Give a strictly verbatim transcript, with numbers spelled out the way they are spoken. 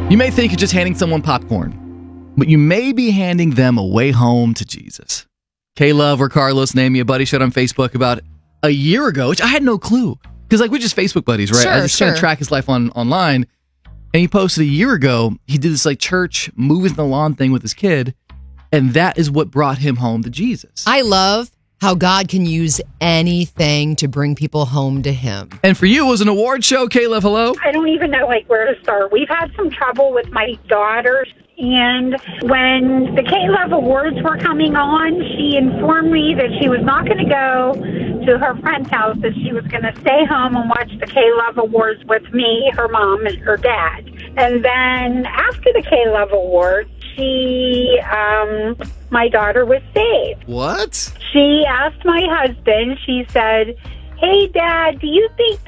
You may think you're just handing someone popcorn, but you may be handing them a way home to Jesus. K-Love or Carlos, name me a buddy, showed on Facebook about a year ago, which I had no clue. Because like we're just Facebook buddies, right? Sure, I just sure. kind of track his life on online. And he posted a year ago, he did this like church moving the lawn thing with his kid. And that is what brought him home to Jesus. I love how God can use anything to bring people home to him. And for you, it was an award show. K-Love, hello? I don't even know like where to start. We've had some trouble with my daughters, and when the K-Love Awards were coming on, she informed me that she was not going to go to her friend's house, that she was going to stay home and watch the K-Love Awards with me, her mom, and her dad. And then after the K-Love Awards, she, um, my daughter was saved. What? She asked my husband, she said, "Hey, Dad, do you think